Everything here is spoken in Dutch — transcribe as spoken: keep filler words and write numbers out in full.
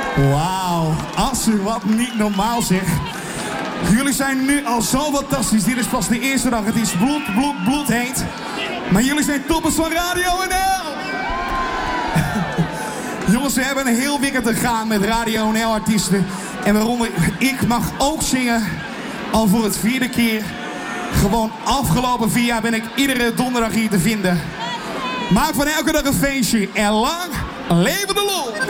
Wauw, Assen, wat niet normaal zeg. Jullie zijn nu al zo fantastisch. Dit is pas de eerste dag. Het is bloed, bloed, bloed heet. Maar jullie zijn toppers van Radio N L. Jongens, we hebben een heel weekend te gaan met Radio N L-artiesten. En waaronder ik mag ook zingen. Al voor het vierde keer. Gewoon afgelopen vier jaar ben ik iedere donderdag hier te vinden. Maak van elke dag een feestje. En lang leven de lol.